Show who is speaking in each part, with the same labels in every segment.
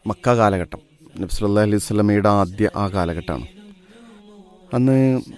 Speaker 1: Mecca കാലഘട്ടം, നബി സല്ലല്ലാഹു അലൈഹി വസല്ലമയുടെ ആദ്യ ആ കാലഘട്ടമാണ്. അന്ന്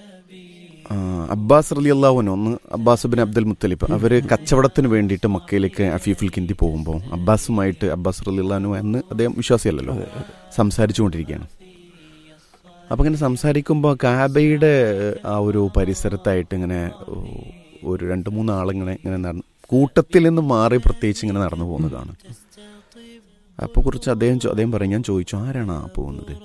Speaker 1: അബ്ബാസ് റളിയല്ലാഹു അൻഹു, ഒന്ന് അബ്ബാസ് ബിൻ അബ്ദുൽ മുത്തലിബ്, അവർ കച്ചവടത്തിന് വേണ്ടിയിട്ട് മക്കയിലേക്ക് അഫീഫുൽ കിന്ദി പോകുമ്പോൾ അബ്ബാസ് റളിയല്ലാഹു അൻഹു അന്ന് അദ്ദേഹം വിശ്വാസിയല്ലല്ലോ, സംസാരിച്ചു കൊണ്ടിരിക്കുകയാണ്. അപ്പം ഇങ്ങനെ സംസാരിക്കുമ്പോൾ കാബയുടെ ആ ഒരു പരിസരത്തായിട്ട് ഇങ്ങനെ ഒരു 2-3 ആളിങ്ങനെ കൂട്ടത്തിൽ നിന്ന് മാറി പ്രത്യേകിച്ച് ഇങ്ങനെ നടന്നു പോകുന്നതാണ്. അപ്പോൾ കുറിച്ച് അദ്ദേഹം പറയും, ഞാൻ ചോദിച്ചു ആരാണ് ആ പോകുന്നത്?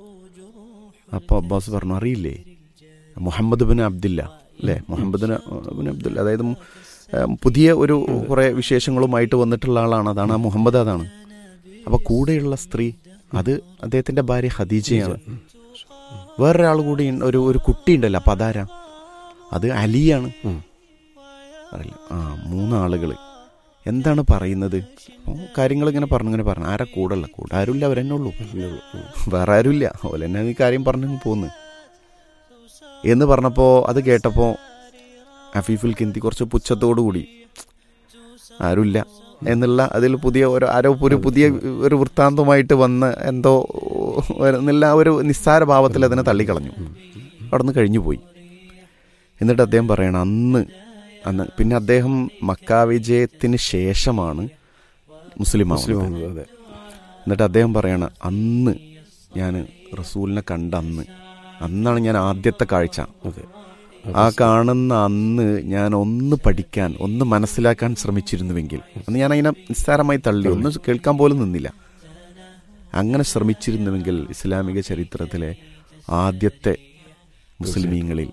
Speaker 1: അപ്പോൾ അബ്ബാസ് പറഞ്ഞു, അറിയില്ലേ, മുഹമ്മദ് ബിൻ അബ്ദില്ല അല്ലേ, മുഹമ്മദ് ബിൻ അബ്ദുല്ല, അതായത് പുതിയ ഒരു കുറേ വിശേഷങ്ങളുമായിട്ട് വന്നിട്ടുള്ള ആളാണ്, അതാണ് ആ മുഹമ്മദ്, അതാണ്. അപ്പോൾ കൂടെയുള്ള സ്ത്രീ അത് അദ്ദേഹത്തിൻ്റെ ഭാര്യ ഖദീജയാണ്. വേറൊരാൾ കൂടി ഒരു കുട്ടി ഉണ്ടല്ലോ, അപ്പം അതാരാ? അത് അലിയാണ്. അറിയില്ല. 3 ആളുകൾ എന്താണ് പറയുന്നത്? കാര്യങ്ങളിങ്ങനെ പറഞ്ഞു. ആരാ കൂടെ ആരുമില്ല, അവരെന്നെ ഉള്ളൂ, വേറെ ആരുമില്ല, അതുപോലെ തന്നെ ഈ കാര്യം പറഞ്ഞു പോന്ന് എന്ന് പറഞ്ഞപ്പോൾ അത് കേട്ടപ്പോൾ അഫീഫുൽ കിന്ദി കുറച്ച് പുച്ഛത്തോടു കൂടി ആരുമില്ല എന്നുള്ള അതിൽ പുതിയ ഒരു വൃത്താന്തമായിട്ട് വന്ന് എന്തോ എന്നുള്ള ഒരു നിസ്സാര ഭാവത്തിൽ അതിനെ തള്ളിക്കളഞ്ഞു. അവിടെ നിന്ന് കഴിഞ്ഞു പോയി. എന്നിട്ട് അദ്ദേഹം പറയണം, അന്ന് പിന്നെ അദ്ദേഹം മക്ക വിജയത്തിന് ശേഷമാണ് മുസ്ലിമാവുന്നത്. എന്നിട്ട് അദ്ദേഹം പറയണം, അന്ന് ഞാൻ റസൂലിനെ കണ്ട അന്നാണ് ഞാൻ ആദ്യത്തെ കാഴ്ച. ആ കാണുന്ന അന്ന് ഞാൻ ഒന്ന് പഠിക്കാൻ, ഒന്ന് മനസ്സിലാക്കാൻ ശ്രമിച്ചിരുന്നുവെങ്കിൽ, അന്ന് ഞാൻ അതിനെ നിസ്സാരമായി തള്ളി, ഒന്ന് കേൾക്കാൻ പോലും നിന്നില്ല. അങ്ങനെ ശ്രമിച്ചിരുന്നുവെങ്കിൽ ഇസ്ലാമിക ചരിത്രത്തിലെ ആദ്യത്തെ മുസ്ലിമീങ്ങളിൽ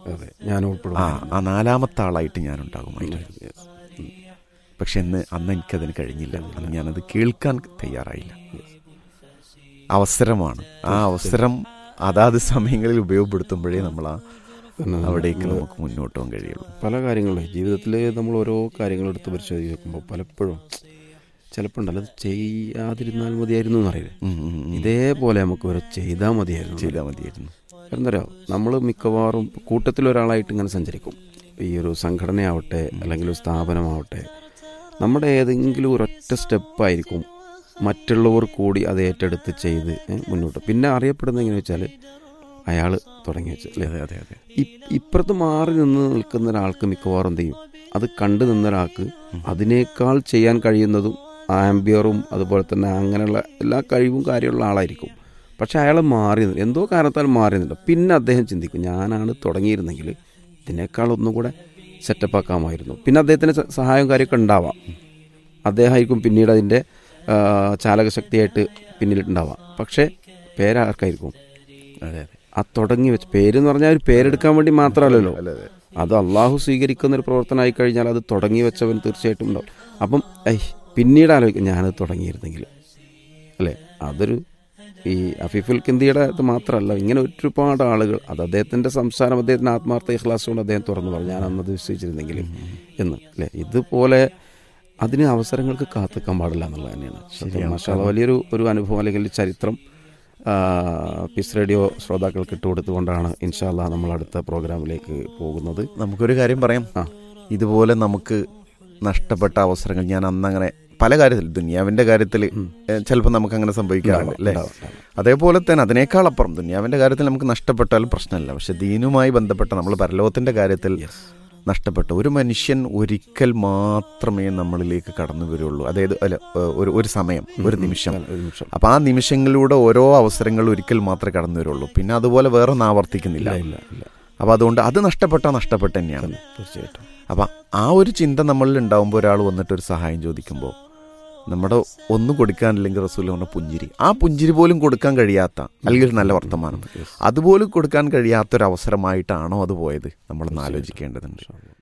Speaker 1: ആ 4ാമത്തെ ആളായിട്ട് ഞാനുണ്ടാകുമായിരുന്നു. പക്ഷെ അന്ന് എനിക്കതിന് കഴിഞ്ഞില്ല. അന്ന് ഞാനത് കേൾക്കാൻ തയ്യാറായില്ല. അവസരമാണ്. ആ അവസരം അതാത് സമയങ്ങളിൽ ഉപയോഗപ്പെടുത്തുമ്പോഴേ നമ്മൾ അവിടേക്ക് നമുക്ക് മുന്നോട്ട് പോകാൻ കഴിയുള്ളൂ.
Speaker 2: പല കാര്യങ്ങളും ജീവിതത്തിൽ നമ്മൾ ഓരോ കാര്യങ്ങൾ എടുത്ത് പരിശോധിച്ച് നോക്കുമ്പോൾ പലപ്പോഴും ചിലപ്പോൾ ഉണ്ടല്ലോ, അത് ചെയ്യാതിരുന്നാൽ മതിയായിരുന്നു എന്നറിയില്ലേ, ഇതേപോലെ നമുക്ക് ഓരോ ചെയ്താൽ മതിയായിരുന്നു. എന്താ പറയുക, നമ്മൾ മിക്കവാറും കൂട്ടത്തിലൊരാളായിട്ട് ഇങ്ങനെ സഞ്ചരിക്കും. ഈ ഒരു സംഘടനയാവട്ടെ അല്ലെങ്കിൽ ഒരു സ്ഥാപനമാവട്ടെ, നമ്മുടെ ഏതെങ്കിലും ഒരൊറ്റ സ്റ്റെപ്പായിരിക്കും മറ്റുള്ളവർ കൂടി അത് ഏറ്റെടുത്ത് ചെയ്ത് മുന്നോട്ട്. പിന്നെ അറിയപ്പെടുന്നത് എങ്ങനെ വെച്ചാൽ അയാൾ തുടങ്ങി വെച്ച് അല്ലേ. അതെ. ഇപ്പുറത്ത് മാറി നിൽക്കുന്ന ഒരാൾക്ക് മിക്കവാറും എന്ത് ചെയ്യും, അത് കണ്ടു നിന്ന ഒരാൾക്ക് അതിനേക്കാൾ ചെയ്യാൻ കഴിയുന്നതും ആംബിയറും അതുപോലെ തന്നെ അങ്ങനെയുള്ള എല്ലാ കഴിവും കാര്യമുള്ള ആളായിരിക്കും. പക്ഷെ അയാൾ എന്തോ കാരണത്താൽ മാറിയുന്നില്ല. പിന്നെ അദ്ദേഹം ചിന്തിക്കും, ഞാനാണ് തുടങ്ങിയിരുന്നെങ്കിൽ ഇതിനേക്കാൾ ഒന്നും കൂടെ സെറ്റപ്പ് ആക്കാമായിരുന്നു. പിന്നെ അദ്ദേഹത്തിന് സഹായവും കാര്യമൊക്കെ ഉണ്ടാവാം. അദ്ദേഹമായിരിക്കും പിന്നീട് അതിൻ്റെ ചാലകശക്തിയായിട്ട് പിന്നിലുണ്ടാവാം. പക്ഷേ പേരാർക്കായിരിക്കും? ആ തുടങ്ങി വെച്ച് പേരെന്ന് പറഞ്ഞാൽ ഒരു പേരെടുക്കാൻ വേണ്ടി മാത്രമല്ലല്ലോ, അത് അള്ളാഹു സ്വീകരിക്കുന്ന ഒരു പ്രവർത്തനമായി കഴിഞ്ഞാൽ അത് തുടങ്ങി വെച്ചവൻ തീർച്ചയായിട്ടും ഉണ്ടാവും. അപ്പം പിന്നീട് ആലോചിക്കും, ഞാനത് തുടങ്ങിയിരുന്നെങ്കിൽ അല്ലേ. അതൊരു ഈ അഫീഫുൽ കിന്ദിയുടെ അത് മാത്രമല്ല, ഇങ്ങനെ ഒരുപാട് ആളുകൾ, അത് അദ്ദേഹത്തിൻ്റെ സംസാരം, അദ്ദേഹത്തിൻ്റെ ആത്മാർത്ഥ ഇഖ്ലാസ് കൊണ്ട് അദ്ദേഹം തുറന്നു പറഞ്ഞു, ഞാൻ അന്നത് വിശ്വസിച്ചിരുന്നെങ്കിൽ എന്ന് അല്ലേ. ഇതുപോലെ അതിന് അവസരങ്ങൾക്ക് കാത്തിക്കാൻ പാടില്ല എന്നുള്ളത് തന്നെയാണ്. മാഷാ അല്ലാഹ് വലിയൊരു അനുഭവം അല്ലെങ്കിൽ ചരിത്രം പീസ് റേഡിയോ ശ്രോതാക്കൾക്ക് ഇട്ടുകൊടുത്തുകൊണ്ടാണ് ഇൻഷാ അല്ലാഹ് നമ്മൾ അടുത്ത പ്രോഗ്രാമിലേക്ക് പോകുന്നത്.
Speaker 1: നമുക്കൊരു കാര്യം പറയാം, ഇതുപോലെ നമുക്ക് നഷ്ടപ്പെട്ട അവസരങ്ങൾ, ഞാൻ അന്നങ്ങനെ പല കാര്യത്തിൽ, ദുനിയാവിൻ്റെ കാര്യത്തിൽ ചിലപ്പോൾ നമുക്കങ്ങനെ സംഭവിക്കാറുണ്ട് അല്ലേ. അതേപോലെ തന്നെ അതിനേക്കാളപ്പുറം ദുനിയാവിൻ്റെ കാര്യത്തിൽ നമുക്ക് നഷ്ടപ്പെട്ടാലും പ്രശ്നമില്ല. പക്ഷെ ദീനുമായി ബന്ധപ്പെട്ട നമ്മൾ പരലോകത്തിൻ്റെ കാര്യത്തിൽ നഷ്ടപ്പെട്ട ഒരു മനുഷ്യൻ ഒരിക്കൽ മാത്രമേ നമ്മളിലേക്ക് കടന്നു വരുള്ളൂ. അതായത് ഒരു സമയം, ഒരു നിമിഷം. അപ്പം ആ നിമിഷങ്ങളിലൂടെ ഓരോ അവസരങ്ങളും ഒരിക്കൽ മാത്രമേ കടന്നു വരുള്ളൂ. പിന്നെ അതുപോലെ വേറെ ഒന്നും ആവർത്തിക്കുന്നില്ല. അപ്പം അതുകൊണ്ട് അത് നഷ്ടപ്പെട്ട തന്നെയാണ്
Speaker 2: തീർച്ചയായിട്ടും.
Speaker 1: അപ്പം ആ ഒരു ചിന്ത നമ്മളിൽ ഉണ്ടാകുമ്പോൾ ഒരാൾ വന്നിട്ടൊരു സഹായം ചോദിക്കുമ്പോൾ നമ്മുടെ ഒന്നും കൊടുക്കാനില്ലെങ്കിൽ റസൂൽ പറഞ്ഞ പുഞ്ചിരി, ആ പുഞ്ചിരി പോലും കൊടുക്കാൻ കഴിയാത്ത, അല്ലെങ്കിൽ ഒരു നല്ല വർത്തമാനം അതുപോലും കൊടുക്കാൻ കഴിയാത്തൊരവസരമായിട്ടാണോ അത് പോയത്, നമ്മളൊന്ന് ആലോചിക്കേണ്ടതുണ്ട്.